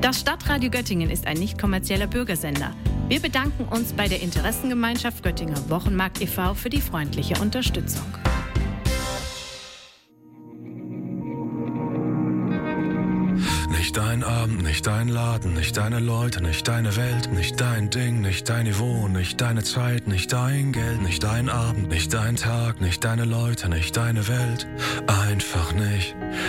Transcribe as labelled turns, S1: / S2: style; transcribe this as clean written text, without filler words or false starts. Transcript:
S1: Das Stadtradio Göttingen ist ein nicht kommerzieller Bürgersender. Wir bedanken uns bei der Interessengemeinschaft Göttinger Wochenmarkt e.V. für die freundliche Unterstützung.
S2: Nicht dein Abend, nicht dein Laden, nicht deine Leute, nicht deine Welt, nicht dein Ding, nicht dein Niveau, nicht deine Zeit, nicht dein Geld, nicht dein Abend, nicht dein Tag, nicht deine Leute, nicht deine Welt, einfach nicht.